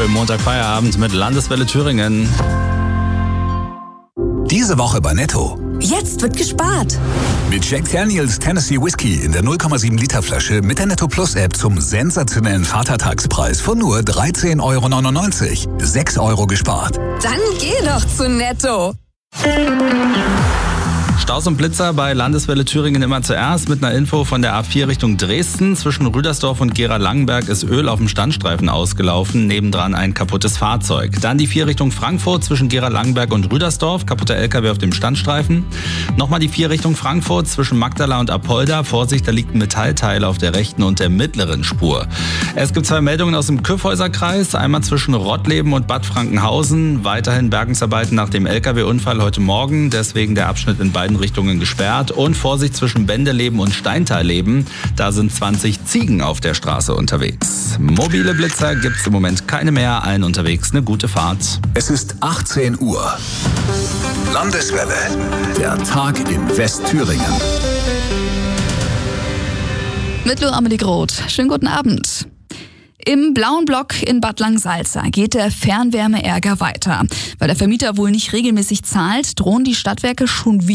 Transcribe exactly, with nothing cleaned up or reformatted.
Schönen Montagfeierabend mit Landeswelle Thüringen. Diese Woche bei Netto. Jetzt wird gespart. Mit Jack Daniels Tennessee Whiskey in der null Komma sieben Liter Flasche mit der Netto Plus App zum sensationellen Vatertagspreis von nur dreizehn Euro neunundneunzig. sechs Euro gespart. Dann geh doch zu Netto. Staus und Blitzer bei Landeswelle Thüringen immer zuerst mit einer Info von der A vier Richtung Dresden. Zwischen Rüdersdorf und Gera-Langenberg ist Öl auf dem Standstreifen ausgelaufen, nebendran ein kaputtes Fahrzeug. Dann die vier Richtung Frankfurt zwischen Gera-Langenberg und Rüdersdorf, kaputter L K W auf dem Standstreifen. Nochmal die vier Richtung Frankfurt zwischen Magdala und Apolda. Vorsicht, da liegt ein Metallteil auf der rechten und der mittleren Spur. Es gibt zwei Meldungen aus dem Kyffhäuser-Kreis, einmal zwischen Rottleben und Bad Frankenhausen. Weiterhin Bergungsarbeiten nach dem L K W-Unfall heute Morgen, deswegen der Abschnitt in beiden Richtungen gesperrt. Und Vorsicht zwischen Bendeleben und Steinteilleben. Da sind zwanzig Ziegen auf der Straße unterwegs. Mobile Blitzer gibt's im Moment keine mehr. Allen unterwegs eine gute Fahrt. Es ist achtzehn Uhr. Landeswelle. Der Tag in Westthüringen. Mit Lo Amelie Groth. Schönen guten Abend. Im blauen Block in Bad Langsalza geht der Fernwärmeärger weiter. Weil der Vermieter wohl nicht regelmäßig zahlt, drohen die Stadtwerke schon wieder